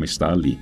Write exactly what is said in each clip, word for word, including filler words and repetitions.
poema está ali.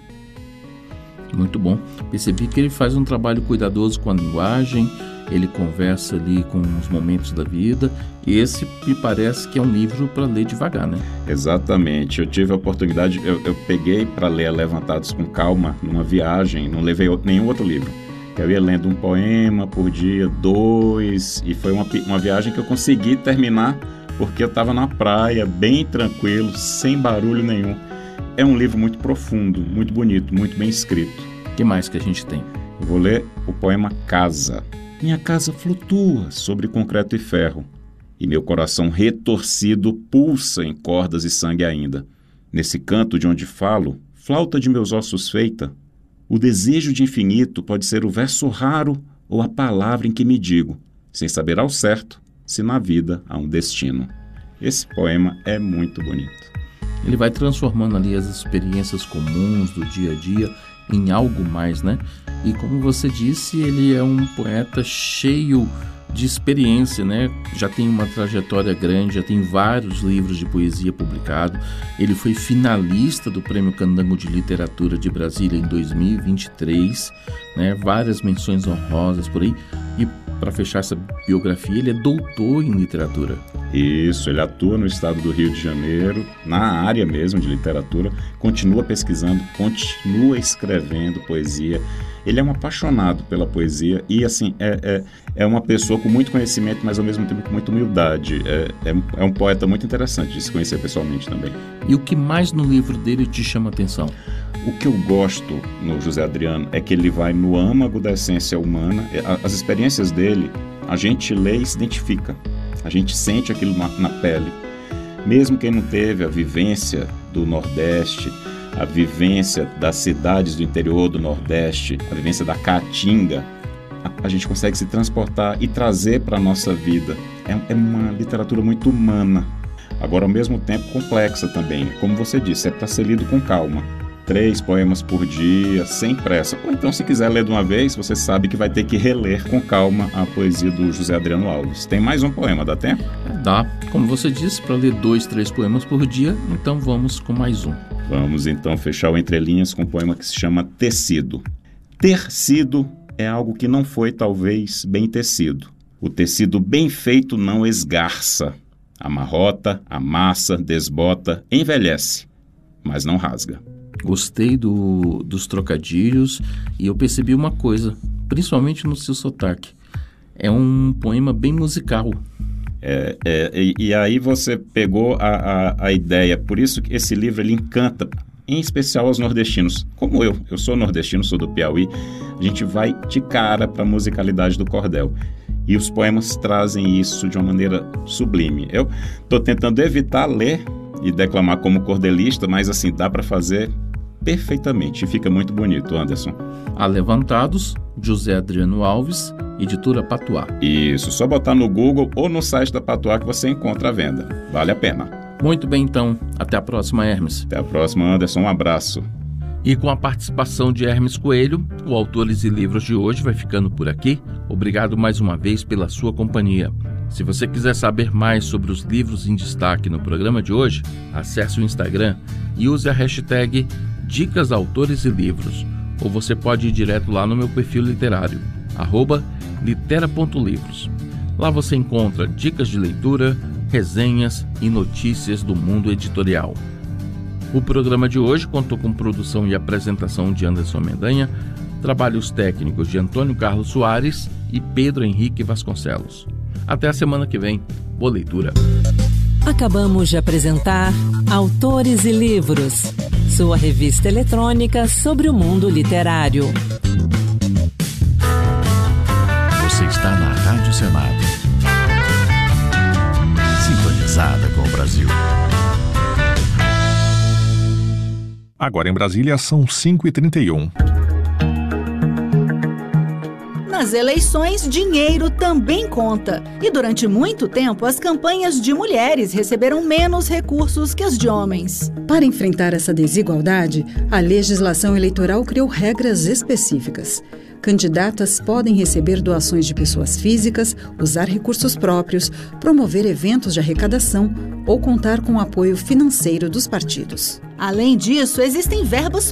Muito bom. Percebi que ele faz um trabalho cuidadoso com a linguagem, ele conversa ali com os momentos da vida. Esse me parece que é um livro para ler devagar, né? Exatamente. Eu tive a oportunidade, eu, eu peguei para ler Levantados com Calma numa viagem, não levei nenhum outro livro. Eu ia lendo um poema por dia, dois, e foi uma, uma viagem que eu consegui terminar porque eu estava na praia, bem tranquilo, sem barulho nenhum. É um livro muito profundo, muito bonito, muito bem escrito. O que mais que a gente tem? Eu vou ler o poema Casa. Minha casa flutua sobre concreto e ferro, e meu coração retorcido pulsa em cordas e sangue ainda. Nesse canto de onde falo, flauta de meus ossos feita, o desejo de infinito pode ser o verso raro ou a palavra em que me digo, sem saber ao certo se na vida há um destino. Esse poema é muito bonito. Ele vai transformando ali as experiências comuns do dia a dia em algo mais, né? E como você disse, ele é um poeta cheio de experiência, né? Já tem uma trajetória grande, já tem vários livros de poesia publicados. Ele foi finalista do Prêmio Candango de Literatura de Brasília em dois mil e vinte e três, né? Várias menções honrosas por aí. E para fechar essa biografia, ele é doutor em literatura. Isso, ele atua no estado do Rio de Janeiro, na área mesmo de literatura, continua pesquisando, continua escrevendo poesia. Ele é um apaixonado pela poesia e, assim, é, é, é uma pessoa com muito conhecimento, mas ao mesmo tempo com muita humildade. É, é, é um poeta muito interessante de se conhecer pessoalmente também. E o que mais no livro dele te chama a atenção? O que eu gosto no José Adriano é que ele vai no âmago da essência humana. As experiências dele, a gente lê e se identifica. A gente sente aquilo na, na pele. Mesmo quem não teve a vivência do Nordeste, a vivência das cidades do interior do Nordeste, a vivência da Caatinga, a, a gente consegue se transportar e trazer para a nossa vida. É, é uma literatura muito humana, agora ao mesmo tempo complexa também. Como você disse, é para ser lido com calma. Três poemas por dia, sem pressa. Ou então, se quiser ler de uma vez, você sabe que vai ter que reler com calma a poesia do José Adriano Alves. Tem mais um poema, dá tempo? Dá. Como você disse, para ler dois, três poemas por dia, então vamos com mais um. Vamos então fechar o Entre Linhas com um poema que se chama Tecido. Ter sido é algo que não foi talvez bem tecido. O tecido bem feito não esgarça. Amarrota, amassa, desbota, envelhece, mas não rasga. Gostei do, dos trocadilhos e eu percebi uma coisa, principalmente no seu sotaque. É um poema bem musical. É, é, e, e aí você pegou a, a, a ideia, por isso que esse livro ele encanta, em especial aos nordestinos. Como eu, eu sou nordestino, sou do Piauí, a gente vai de cara para a musicalidade do cordel. E os poemas trazem isso de uma maneira sublime. Eu estou tentando evitar ler e declamar como cordelista, mas assim, dá para fazer perfeitamente e fica muito bonito, Anderson. A Levantados, José Adriano Alves, editora Patuá. Isso, só botar no Google ou no site da Patuá que você encontra a venda. Vale a pena. Muito bem, então. Até a próxima, Hermes. Até a próxima, Anderson. Um abraço. E com a participação de Hermes Coelho, o Autores e Livros de hoje vai ficando por aqui. Obrigado mais uma vez pela sua companhia. Se você quiser saber mais sobre os livros em destaque no programa de hoje, acesse o Instagram e use a hashtag Dicas Autores e Livros. Ou você pode ir direto lá no meu perfil literário, arroba litera ponto livros. Lá você encontra dicas de leitura, resenhas e notícias do mundo editorial. O programa de hoje contou com produção e apresentação de Anderson Mendanha, trabalhos técnicos de Antônio Carlos Soares e Pedro Henrique Vasconcelos. Até a semana que vem. Boa leitura. Acabamos de apresentar Autores e Livros, sua revista eletrônica sobre o mundo literário. Você está na Rádio Senado, sintonizada com o Brasil. Agora em Brasília são cinco e trinta e um. Nas eleições, dinheiro também conta. E durante muito tempo, as campanhas de mulheres receberam menos recursos que as de homens. Para enfrentar essa desigualdade, a legislação eleitoral criou regras específicas. Candidatas podem receber doações de pessoas físicas, usar recursos próprios, promover eventos de arrecadação ou contar com o apoio financeiro dos partidos. Além disso, existem verbas